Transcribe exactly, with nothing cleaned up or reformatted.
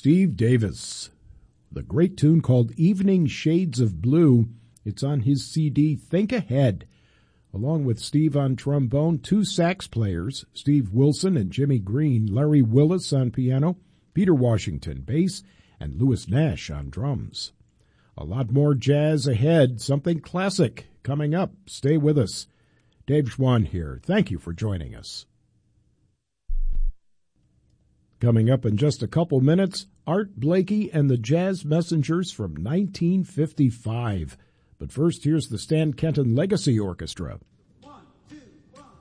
Steve Davis. The great tune called Evening Shades of Blue. It's on his C D, Think Ahead. Along with Steve on trombone, two sax players, Steve Wilson and Jimmy Green, Larry Willis on piano, Peter Washington bass, and Louis Nash on drums. A lot more jazz ahead, something classic coming up. Stay with us. Dave Schwann here. Thank you for joining us. Coming up in just a couple minutes, Art Blakey and the Jazz Messengers from nineteen fifty-five. But first, here's the Stan Kenton Legacy Orchestra.